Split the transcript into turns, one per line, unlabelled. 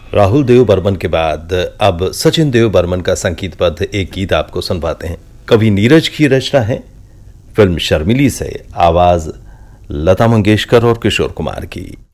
राहुल देव बर्मन के बाद अब सचिन देव बर्मन का संगीतबद्ध एक गीत आपको सुनवाते हैं। कवि नीरज की रचना है, फिल्म शर्मिली से आवाज लता मंगेशकर और किशोर कुमार की।